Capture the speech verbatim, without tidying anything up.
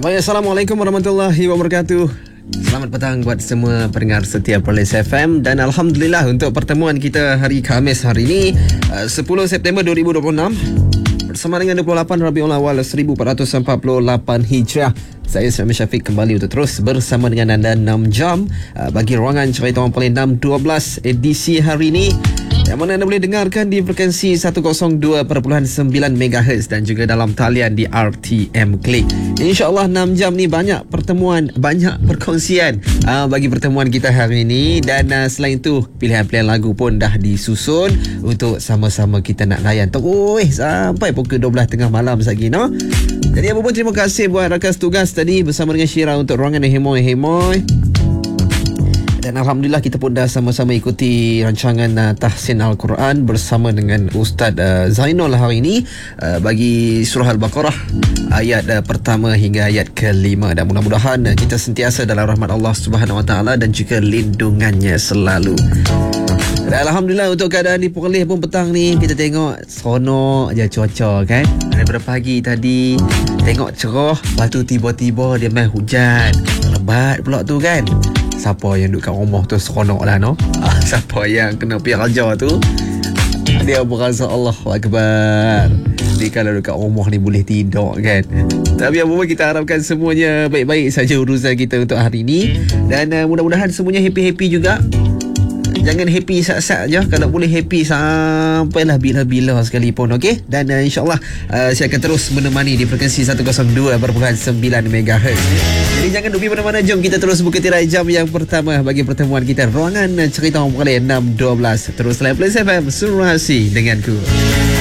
Baik, Assalamualaikum warahmatullahi wabarakatuh. Selamat petang buat semua pendengar setia Perlis F M. Dan Alhamdulillah untuk pertemuan kita hari Khamis hari ini, sepuluh September dua ribu dua puluh enam, bersama dengan dua puluh lapan Rabiul Awal seribu empat ratus empat puluh lapan Hijrah. Saya Syamil Syafiq kembali untuk terus bersama dengan anda enam jam bagi ruangan Cerita Orang Paling enam dua belas edisi hari ini, yang mana anda boleh dengarkan di frekuensi seratus dua perpuluhan sembilan megahertz dan juga dalam talian di R T M Click. InsyaAllah enam jam ni banyak pertemuan, banyak perkongsian uh, bagi pertemuan kita hari ini. Dan uh, selain itu, pilihan-pilihan lagu pun dah disusun untuk sama-sama kita nak layan terus sampai pukul dua belas tengah malam lagi, no? Jadi apa pun, terima kasih buat rakan tugas tadi bersama dengan Syira untuk ruangan Hemoy-Hemoy. Dan Alhamdulillah kita pun dah sama-sama ikuti rancangan uh, Tahsin Al-Quran bersama dengan Ustaz uh, Zainul hari ini uh, bagi surah Al-Baqarah ayat uh, pertama hingga ayat kelima. Dan mudah-mudahan uh, kita sentiasa dalam rahmat Allah Subhanahu Wa Taala dan juga lindungannya selalu. Dan Alhamdulillah untuk keadaan di Perlis pun petang ni kita tengok seronok je cuaca kan. Daripada pagi tadi tengok cerah, lepas tu tiba-tiba dia main hujan lebat pula tu kan. Siapa yang duduk kat rumah tu seronok lah, no? Ah, siapa yang kena pergi kerja tu, dia berasa Allahu Akbar. Jadi kalau duduk kat rumah ni boleh tidur kan. Tapi apa pun, kita harapkan semuanya baik-baik saja urusan kita untuk hari ini. Dan uh, mudah-mudahan semuanya happy-happy juga. Jangan happy sat-sat je. Kalau boleh happy sampailah bila-bila sekalipun, okey? Dan uh, insyaAllah uh, saya akan terus menemani di frekuensi seratus dua perpuluhan sembilan megahertz. Jadi jangan dupi mana-mana. Jom kita terus buka tirai jam yang pertama bagi pertemuan kita, ruangan Cerita Orang Paling enam dua belas. Terus layan Perlis F M, suruh hasi denganku.